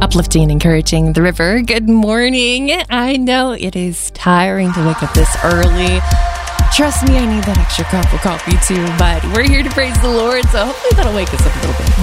Uplifting and encouraging the river. Good morning. I know it is tiring to wake up this early. Trust me, I need that extra cup of coffee too, but we're here to praise the Lord, so hopefully that'll wake us up a little bit.